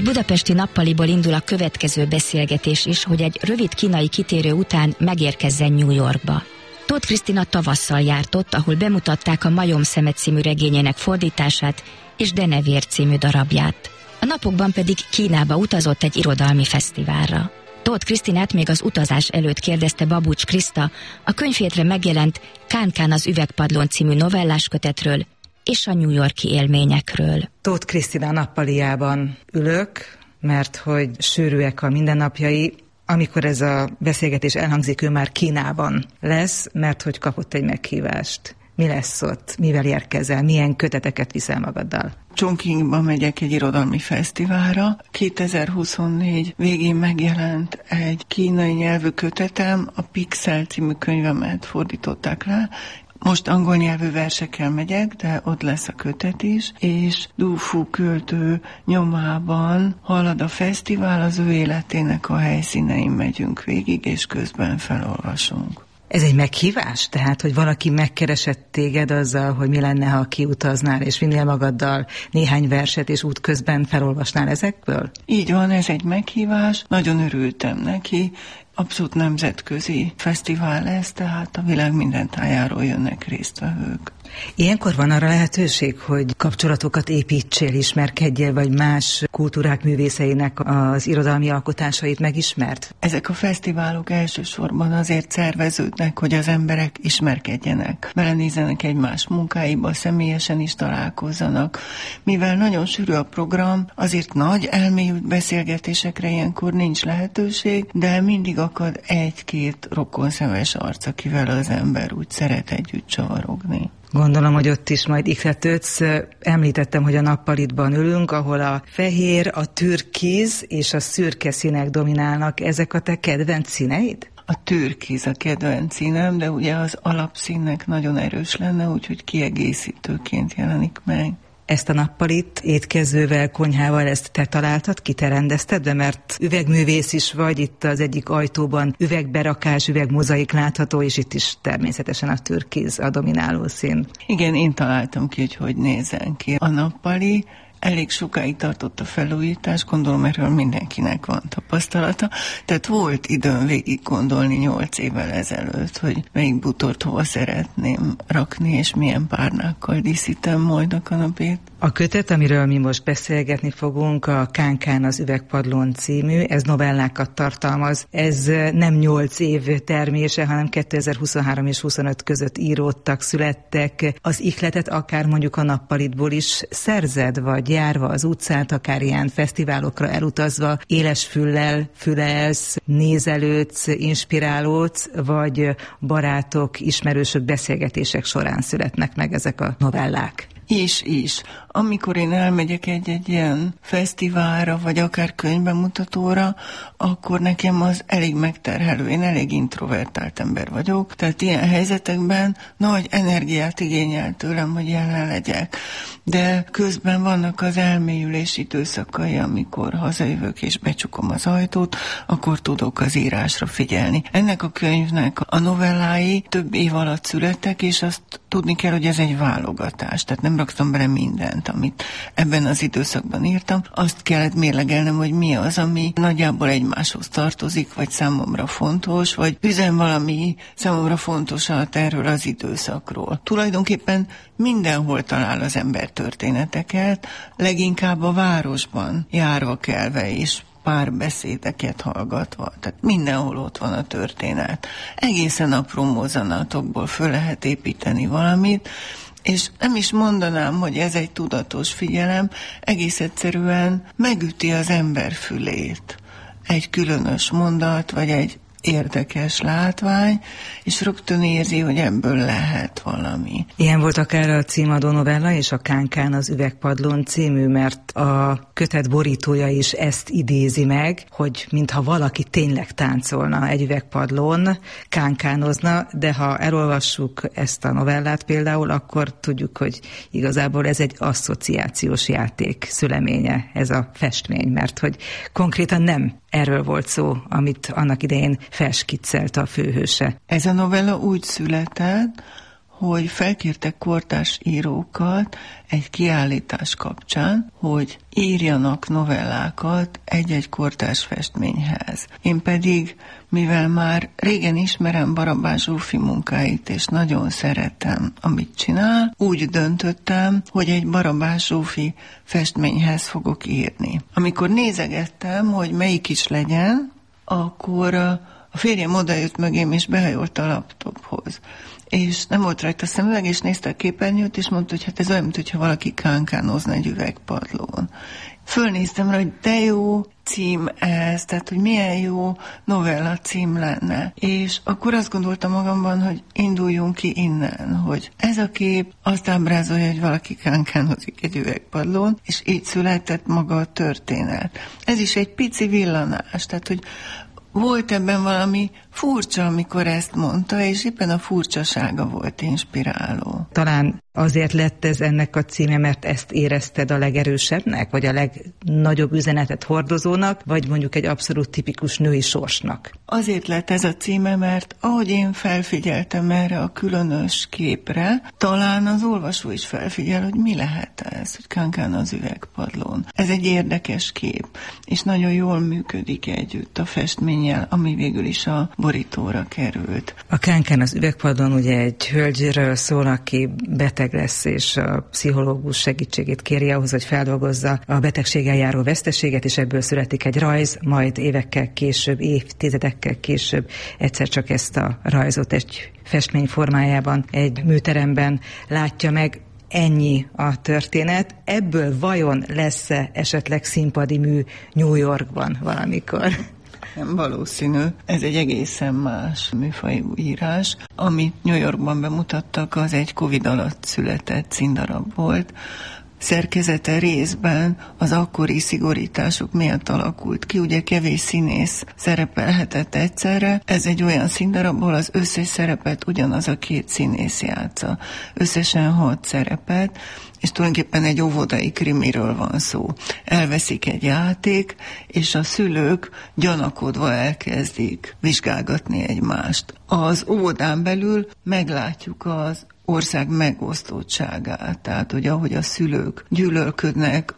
Egy budapesti nappaliból indul a következő beszélgetés is, hogy egy rövid kínai kitérő után megérkezzen New Yorkba. Tóth Krisztina tavasszal járt ott, ahol bemutatták a Majom szeme című regényének fordítását és Denevér című darabját. A napokban pedig Kínába utazott egy irodalmi fesztiválra. Tóth Krisztinát még az utazás előtt kérdezte Babúcs Kriszta a könyvhétre megjelent Kánkán az üvegpadlón című novelláskötetről és a New York-i élményekről. Tóth Krisztina nappaliában ülök, mert hogy sűrűek a mindennapjai. Amikor ez a beszélgetés elhangzik, ő már Kínában lesz, mert hogy kapott egy meghívást. Mi lesz ott? Mivel érkezel? Milyen köteteket viszel magaddal? Chongqingba megyek egy irodalmi fesztiválra. 2024 végén megjelent egy kínai nyelvű kötetem, a Pixel című könyvemet fordították rá. Most angol nyelvű versekkel megyek, de ott lesz a kötet is, és Du Fu költő nyomában halad a fesztivál, az ő életének a helyszínein megyünk végig, és közben felolvasunk. Ez egy meghívás? Tehát, hogy valaki megkeresett téged azzal, hogy mi lenne, ha kiutaznál, és vinnél magaddal néhány verset, és útközben felolvasnál ezekből? Így van, ez egy meghívás. Nagyon örültem neki. Abszolút nemzetközi fesztivál lesz, tehát a világ minden tájáról jönnek résztvevők. Ilyenkor van arra lehetőség, hogy kapcsolatokat építsél, ismerkedjél, vagy más kultúrák művészeinek az irodalmi alkotásait megismerd? Ezek a fesztiválok elsősorban azért szerveződnek, hogy az emberek ismerkedjenek, belenézzenek egymás munkáiba, személyesen is találkozzanak. Mivel nagyon sűrű a program, azért nagy elmélyült beszélgetésekre ilyenkor nincs lehetőség, de mindig akad egy-két rokonszemes arc, akivel az ember úgy szeret együtt csavarogni. Gondolom, hogy ott is majd ihletődsz. Említettem, hogy a nappalitban ülünk, ahol a fehér, a türkiz és a szürke színek dominálnak. Ezek a te kedvenc színeid? A türkiz a kedvenc színem, de ugye az alapszínnek nagyon erős lenne, úgyhogy kiegészítőként jelenik meg. Ezt a nappalit étkezővel, konyhával, ezt te találtad ki, te rendezted be, mert üvegművész is vagy, itt az egyik ajtóban üvegberakás, üvegmozaik látható, és itt is természetesen a türkiz a domináló szín. Igen, én találtam ki, hogy nézzen ki a nappali. Elég sokáig tartott a felújítás, gondolom erről mindenkinek van tapasztalata, tehát volt időm végig gondolni 8 évvel ezelőtt, hogy melyik butort hova szeretném rakni, és milyen párnákkal díszítem majd a kanapét. A kötet, amiről mi most beszélgetni fogunk, a Kánkán az üvegpadlón című, ez novellákat tartalmaz. Ez nem 8 év termése, hanem 2023 és 25 között íródtak, születtek. Az ihletet akár mondjuk a nappalitból is szerzed, vagy járva az utcát, akár ilyen fesztiválokra elutazva, éles füllel fülelsz, nézelődsz, inspirálódsz, vagy barátok, ismerősök beszélgetések során születnek meg ezek a novellák? Is. Amikor én elmegyek egy ilyen fesztiválra, vagy akár könyvbemutatóra, akkor nekem az elég megterhelő. Én elég introvertált ember vagyok, tehát ilyen helyzetekben nagy energiát igényel tőlem, hogy jelen legyek. De közben vannak az elmélyülés időszakai, amikor hazajövök és becsukom az ajtót, akkor tudok az írásra figyelni. Ennek a könyvnek a novellái több év alatt születtek, és azt tudni kell, hogy ez egy válogatás, tehát nem raktam bele mindent, amit ebben az időszakban írtam. Azt kellett mérlegelnem, hogy mi az, ami nagyjából egymáshoz tartozik, vagy számomra fontos, vagy üzen valami számomra fontosat erről az időszakról. Tulajdonképpen mindenhol talál az ember történeteket, leginkább a városban járva kelve is, párbeszédeket hallgatva, tehát mindenhol ott van a történet. Egészen apró mozzanatokból föl lehet építeni valamit, és nem is mondanám, hogy ez egy tudatos figyelem, egész egyszerűen megüti az ember fülét. Egy különös mondat, vagy egy érdekes látvány, és rögtön érzi, hogy ebből lehet valami. Ilyen volt akár a címadó novella és a Kánkán az üvegpadlón című, mert a kötet borítója is ezt idézi meg, hogy mintha valaki tényleg táncolna egy üvegpadlón, kánkánozna, de ha elolvassuk ezt a novellát például, akkor tudjuk, hogy igazából ez egy asszociációs játék szüleménye, ez a festmény, mert hogy konkrétan nem erről volt szó, amit annak idején felskiccelte a főhőse. Ez a novella úgy született, hogy felkértek kortárs írókat egy kiállítás kapcsán, hogy írjanak novellákat egy-egy kortárs festményhez. Én pedig, mivel már régen ismerem Barabás Zsófi munkáit, és nagyon szeretem, amit csinál, úgy döntöttem, hogy egy Barabás Zsófi festményhez fogok írni. Amikor nézegettem, hogy melyik is legyen, akkor a férjem odajött mögém, és behajolt a laptophoz. És nem volt rajta szemüveg, és nézte a képernyőt, és mondta, hogy hát ez olyan, mintha valaki kánkánozna egy üvegpadlón. Fölnéztem rá, hogy de jó cím ez, tehát hogy milyen jó novella cím lenne. És akkor azt gondoltam magamban, hogy induljunk ki innen, hogy ez a kép azt ábrázolja, hogy valaki kánkánozik egy üvegpadlón, és így született maga a történet. Ez is egy pici villanás, tehát hogy volt ebben valami furcsa, amikor ezt mondta, és éppen a furcsasága volt inspiráló. Talán azért lett ez ennek a címe, mert ezt érezted a legerősebbnek, vagy a legnagyobb üzenetet hordozónak, vagy mondjuk egy abszolút tipikus női sorsnak? Azért lett ez a címe, mert ahogy én felfigyeltem erre a különös képre, talán az olvasó is felfigyel, hogy mi lehet ez, hogy kánkán az üvegpadlón. Ez egy érdekes kép, és nagyon jól működik együtt a festménnyel, ami végül is a borítóra került. A kánkán az üvegpadlón ugye egy hölgyről szól, aki beteg lesz, és a pszichológus segítségét kéri ahhoz, hogy feldolgozza a betegséggel járó veszteséget, és ebből születik egy rajz, majd évekkel később, évtizedekkel később egyszer csak ezt a rajzot egy festmény formájában egy műteremben látja meg. Ennyi a történet. Ebből vajon lesz-e esetleg színpadi mű New Yorkban valamikor? Nem valószínű. Ez egy egészen más műfajú írás. Amit New Yorkban bemutattak, az egy Covid alatt született színdarab volt. Szerkezete részben az akkori szigorítások miatt alakult ki, ugye kevés színész szerepelhetett egyszerre. Ez egy olyan színdarab, ahol az összes szerepet ugyanaz a két színész játsza. Összesen 6 szerepet, és tulajdonképpen egy óvodai krimiről van szó. Elveszik egy játék, és a szülők gyanakodva elkezdik vizsgálgatni egymást. Az óvodán belül meglátjuk az ország megosztottságát, tehát hogy ahogy a szülők gyűlölködnek,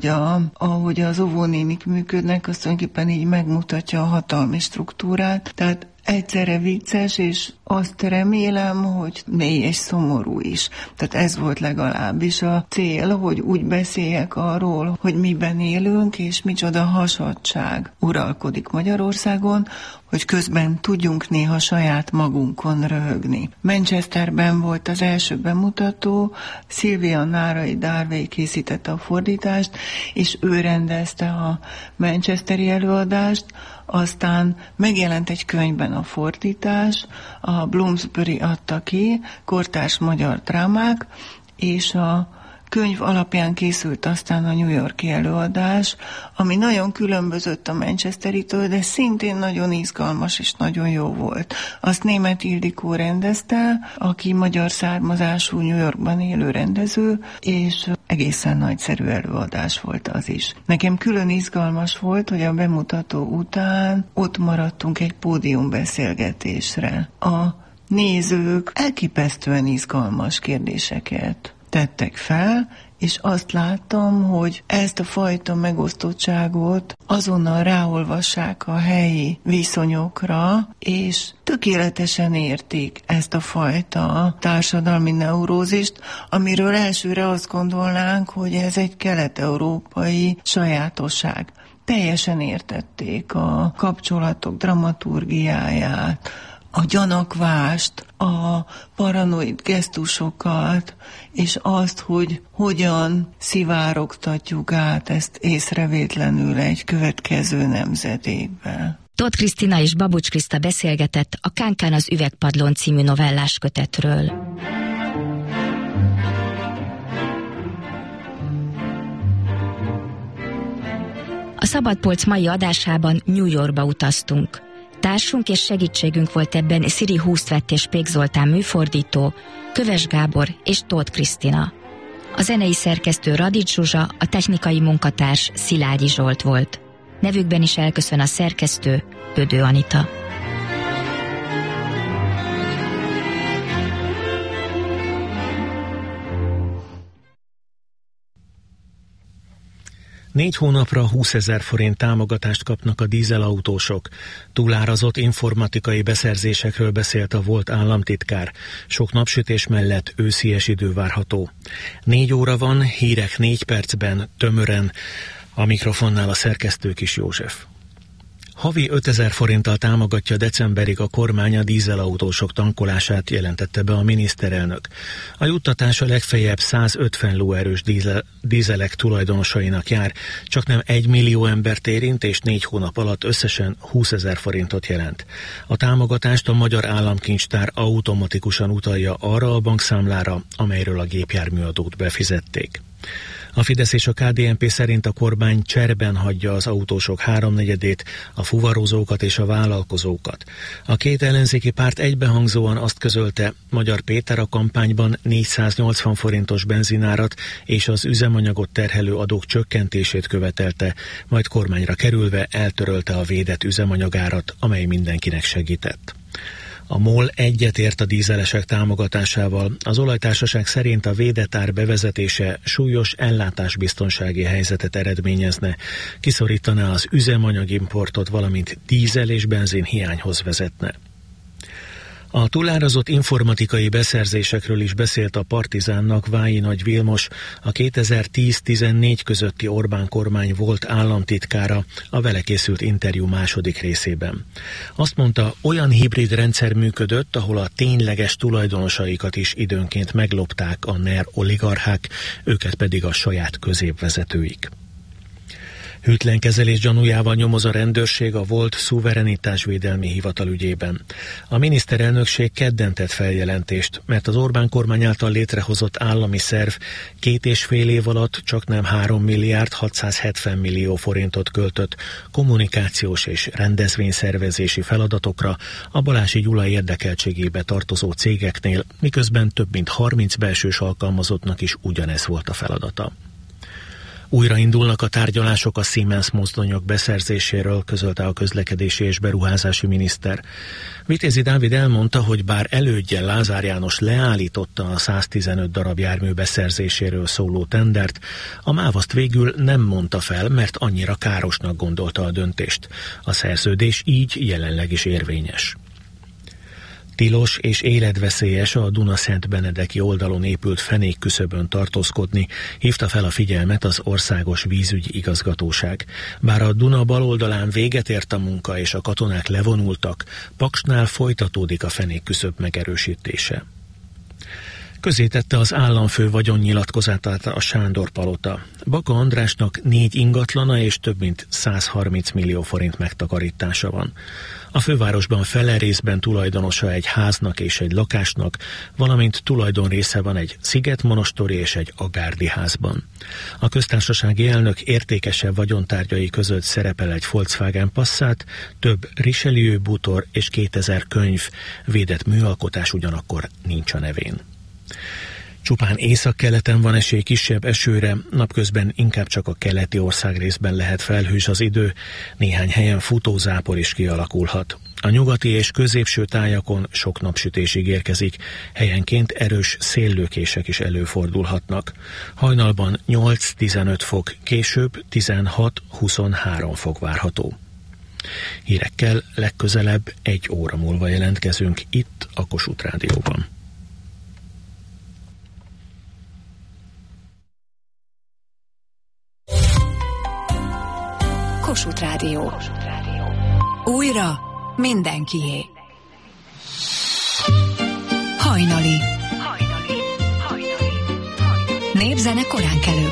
ahogy az óvónénik működnek, azt tulajdonképpen így megmutatja a hatalmi struktúrát, tehát egyszerre vicces, és azt remélem, hogy mély és szomorú is. Tehát ez volt legalábbis a cél, hogy úgy beszéljek arról, hogy miben élünk, és micsoda hasadtság uralkodik Magyarországon, hogy közben tudjunk néha saját magunkon röhögni. Manchesterben volt az első bemutató, Szilvia Nárai Darway készítette a fordítást, és ő rendezte a manchesteri előadást, aztán megjelent egy könyvben a fordítás, a Bloomsbury adta ki, kortárs magyar drámák, és a könyv alapján készült aztán a New York-i előadás, ami nagyon különbözött a Manchesteritől, de szintén nagyon izgalmas és nagyon jó volt. Azt Németh Ildikó rendezte, aki magyar származású New Yorkban élő rendező, és egészen nagyszerű előadás volt az is. Nekem külön izgalmas volt, hogy a bemutató után ott maradtunk egy pódiumbeszélgetésre. A nézők elképesztően izgalmas kérdéseket tettek fel, és azt láttam, hogy ezt a fajta megosztottságot azonnal ráolvassák a helyi viszonyokra, és tökéletesen értik ezt a fajta társadalmi neurózist, amiről elsőre azt gondolnánk, hogy ez egy kelet-európai sajátosság. Teljesen értették a kapcsolatok dramaturgiáját, a gyanakvást, a paranoid gesztusokat, és azt, hogy hogyan szivárogtatjuk át ezt észrevétlenül egy következő nemzedékbe. Tóth Krisztina és Babucs Kriszta beszélgetett a Kánkán az üvegpadlón című novellás kötetről. A Szabadpolc mai adásában New Yorkba utaztunk. Társunk és segítségünk volt ebben Sziri Húsztvett és Pék Zoltán műfordító, Köves Gábor és Tóth Krisztina. A zenei szerkesztő Radics Zsuzsa, a technikai munkatárs Szilágyi Zsolt volt. Nevükben is elköszön a szerkesztő, Bödő Anita. 4 hónapra 20 000 forint támogatást kapnak a dízelautósok. Túlárazott informatikai beszerzésekről beszélt a volt államtitkár. Sok napsütés mellett őszies idő várható. 4 óra van, hírek 4 percben, tömören. A mikrofonnál a szerkesztő Kis József. Havi 5 000 forinttal támogatja decemberig a kormány a dízelautósok tankolását, jelentette be a miniszterelnök. A juttatás a legfeljebb 150 lóerős dízelek tulajdonosainak jár, csak nem 1 millió embert érint, és 4 hónap alatt összesen 20 000 forintot jelent. A támogatást a Magyar Államkincstár automatikusan utalja arra a bankszámlára, amelyről a gépjárműadót befizették. A Fidesz és a KDNP szerint a kormány cserben hagyja az autósok 3/4-ét, a fuvarozókat és a vállalkozókat. A két ellenzéki párt egybehangzóan azt közölte, Magyar Péter a kampányban 480 forintos benzinárat és az üzemanyagot terhelő adók csökkentését követelte, majd kormányra kerülve eltörölte a védett üzemanyagárat, amely mindenkinek segített. A MOL egyetért a dízelesek támogatásával. Az olajtársaság szerint a védett ár bevezetése súlyos ellátásbiztonsági helyzetet eredményezne, kiszorítaná az üzemanyagimportot, valamint dízel és benzin hiányhoz vezetne. A túlárazott informatikai beszerzésekről is beszélt a Partizánnak Vályi Nagy Vilmos, a 2010-14 közötti Orbán kormány volt államtitkára, a vele készült interjú második részében. Azt mondta, olyan hibrid rendszer működött, ahol a tényleges tulajdonosaikat is időnként meglopták a NER oligarchák, őket pedig a saját középvezetőik. Hűtlen kezelés gyanújával nyomoz a rendőrség a volt szuverenitásvédelmi hivatal ügyében. A miniszterelnökség kedden tett feljelentést, mert az Orbán kormány által létrehozott állami szerv 2,5 év alatt csaknem 3 milliárd 670 millió forintot költött kommunikációs és rendezvényszervezési feladatokra a Balási Gyula érdekeltségébe tartozó cégeknél, miközben több mint 30 belsős alkalmazottnak is ugyanez volt a feladata. Újraindulnak a tárgyalások a Siemens mozdonyok beszerzéséről, közölte a közlekedési és beruházási miniszter. Vitézi Dávid elmondta, hogy bár elődje Lázár János leállította a 115 darab jármű beszerzéséről szóló tendert, a MÁV azt végül nem mondta fel, mert annyira károsnak gondolta a döntést. A szerződés így jelenleg is érvényes. Tilos és életveszélyes a Duna-Szent-Benedeki oldalon épült fenékküszöbön tartózkodni, hívta fel a figyelmet az Országos Vízügyi Igazgatóság. Bár a Duna bal oldalán véget ért a munka és a katonák levonultak, Paksnál folytatódik a fenékküszöb megerősítése. Közétette az államfő vagyonnyilatkozatát a Sándor Palota. Baka Andrásnak 4 ingatlana és több mint 130 millió forint megtakarítása van. A fővárosban fele részben tulajdonosa egy háznak és egy lakásnak, valamint tulajdonrésze van egy szigetmonostori és egy agárdi házban. A köztársasági elnök értékesebb vagyontárgyai között szerepel egy Volkswagen Passat, több Richelieu bútor és 2000 könyv, védett műalkotás ugyanakkor nincs a nevén. Csupán északkeleten van esély kisebb esőre, napközben inkább csak a keleti országrészben lehet felhős az idő, néhány helyen futózápor is kialakulhat. A nyugati és középső tájakon sok napsütés ígérkezik, helyenként erős széllökések is előfordulhatnak. Hajnalban 8-15 fok, később 16-23 fok várható. Hírekkel legközelebb 1 óra múlva jelentkezünk itt a Kossuth Rádióban. Kossuth Rádió. Újra mindenkié. Hajnali. Népzene korán kelő.